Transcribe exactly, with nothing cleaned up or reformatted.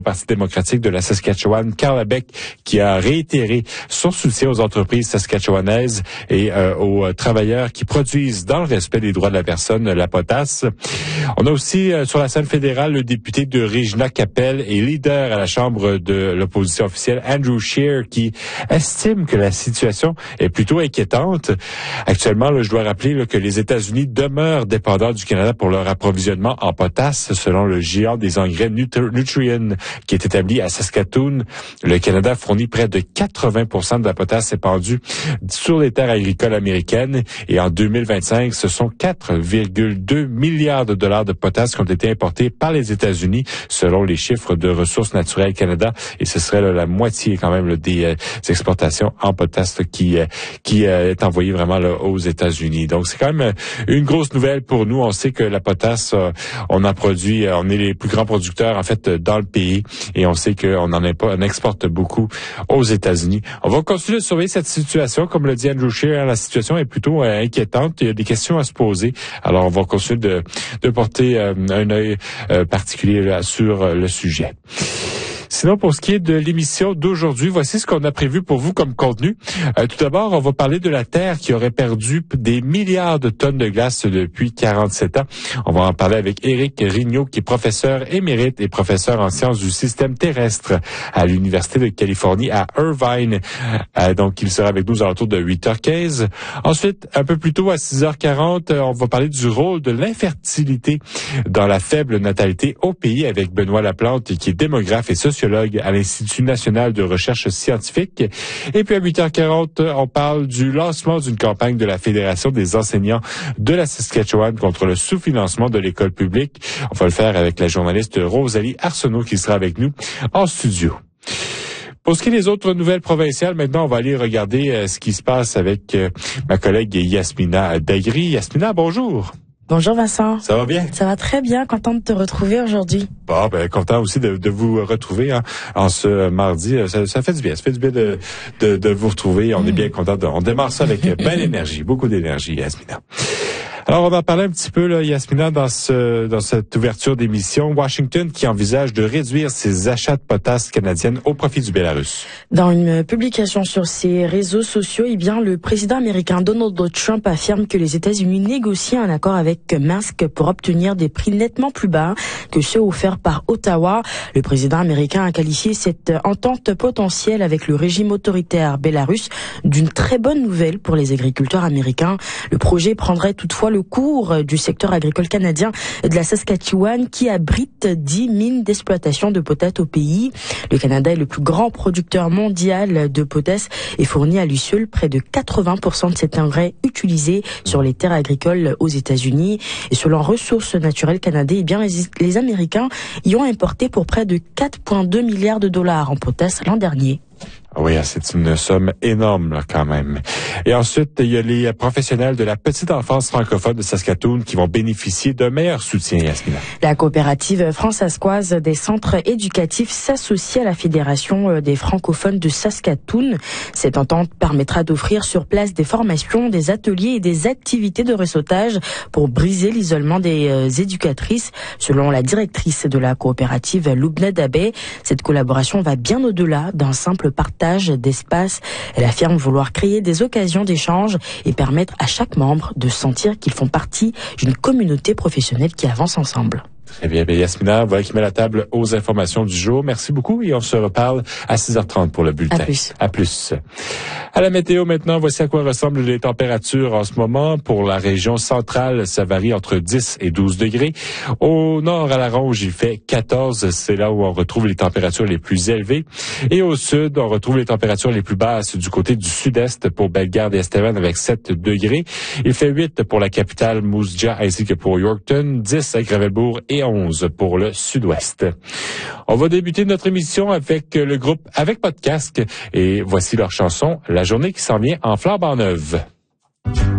Parti démocratique de la Saskatchewan, Carl Labec, qui a réitéré son soutien aux entreprises saskatchewanaises et euh, aux travailleurs qui produisent dans le respect des droits de la personne la potasse. On a aussi euh, sur la scène fédérale le député de Regina-Capelle et leader à la Chambre de l'opposition officielle, Andrew Scheer, qui estime que la situation est plutôt inquiétante. Actuellement, là, je dois rappeler là, que les États-Unis demeurent dépendants du Canada pour leur approvisionnement en potasse, selon le géant des engrais Nutri- Nutrien, qui est établi à Saskatoon. Le Canada fournit près de quatre-vingts pour cent de la potasse épandue sur les terres agricoles américaines. Et en deux mille vingt-cinq, ce sont quatre virgule deux milliards de dollars de potasse qui ont été importés par les États-Unis, selon les chiffres de Ressources naturelles Canada. Et ce serait là, la moitié quand même là, des, euh, des exportations en potasse là, qui, euh, qui euh, est envoyée vraiment là, aux États-Unis. Donc c'est quand même une grosse nouvelle pour nous. On sait que la potasse, euh, on en produit, euh, on est les plus grands producteurs en fait dans le pays. Et on sait qu'on n'en est pas, on exporte beaucoup aux États-Unis. On va continuer de surveiller cette situation. Comme le dit Andrew Scheer, la situation est plutôt euh, inquiétante. Il y a des questions à se poser. Alors, on va continuer de, de porter euh, un œil euh, particulier là, sur euh, le sujet. Sinon, pour ce qui est de l'émission d'aujourd'hui, voici ce qu'on a prévu pour vous comme contenu. Euh, tout d'abord, on va parler de la Terre qui aurait perdu des milliards de tonnes de glace depuis quarante-sept ans. On va en parler avec Éric Rignot, qui est professeur émérite et professeur en sciences du système terrestre à l'Université de Californie à Irvine. Euh, donc, il sera avec nous aux alentours de huit heures quinze. Ensuite, un peu plus tôt, à six heures quarante, on va parler du rôle de l'infertilité dans la faible natalité au pays avec Benoît Laplante, qui est démographe et sociologue à l'Institut national de recherche scientifique. Et puis à huit heures quarante, on parle du lancement d'une campagne de la Fédération des enseignants de la Saskatchewan contre le sous-financement de l'école publique. On va le faire avec la journaliste Rosalie Arsenault qui sera avec nous en studio. Pour ce qui est des autres nouvelles provinciales, maintenant, on va aller regarder euh, ce qui se passe avec euh, ma collègue Yasmina Dagri. Yasmina, bonjour. Bonjour Vincent. Ça va bien? Ça va très bien, content de te retrouver aujourd'hui. Bon, ben content aussi de, de vous retrouver hein, en ce mardi. Ça, ça fait du bien, ça fait du bien de, de, de vous retrouver. On mmh. est bien content. De, on démarre ça avec belle énergie, beaucoup d'énergie, Yasmina. Alors, on va parler un petit peu, là, Yasmina, dans ce, dans cette ouverture d'émission. Washington qui envisage de réduire ses achats de potasse canadienne au profit du Bélarus. Dans une publication sur ses réseaux sociaux, eh bien, le président américain Donald Trump affirme que les États-Unis négocient un accord avec Minsk pour obtenir des prix nettement plus bas que ceux offerts par Ottawa. Le président américain a qualifié cette entente potentielle avec le régime autoritaire bélarus d'une très bonne nouvelle pour les agriculteurs américains. Le projet prendrait toutefois le cours du secteur agricole canadien de la Saskatchewan qui abrite dix mines d'exploitation de potasse au pays. Le Canada est le plus grand producteur mondial de potasse et fournit à lui seul près de quatre-vingts pour cent de cet engrais utilisé sur les terres agricoles aux États-Unis. Et selon Ressources naturelles Canada, eh bien les, les Américains y ont importé pour près de quatre virgule deux milliards de dollars en potasse l'an dernier. Oui, c'est une somme énorme là, quand même. Et ensuite, il y a les professionnels de la petite enfance francophone de Saskatoon qui vont bénéficier d'un meilleur soutien, Yasmina. La coopérative fransaskoise des centres éducatifs s'associe à la Fédération des francophones de Saskatoon. Cette entente permettra d'offrir sur place des formations, des ateliers et des activités de ressautage pour briser l'isolement des euh, éducatrices. Selon la directrice de la coopérative, Lubna Dabé, cette collaboration va bien au-delà d'un simple partage d'espace. Elle affirme vouloir créer des occasions d'échange et permettre à chaque membre de sentir qu'ils font partie d'une communauté professionnelle qui avance ensemble. Très bien, bien Yasmina, voilà qui met la table aux informations du jour. Merci beaucoup et on se reparle à six heures trente pour le bulletin. À plus. À plus. À la météo maintenant, voici à quoi ressemblent les températures en ce moment. Pour la région centrale, ça varie entre dix et douze degrés. Au nord, à la Ronge, il fait quatorze. C'est là où on retrouve les températures les plus élevées. Et au sud, on retrouve les températures les plus basses du côté du sud-est pour Bellegarde et Estevan avec sept degrés. Il fait huit pour la capitale Moose Jaw ainsi que pour Yorkton, dix à Gravelbourg et onze pour le sud-ouest. On va débuter notre émission avec le groupe Avec Pas de casque et voici leur chanson La journée qui s'en vient en flambant neuve.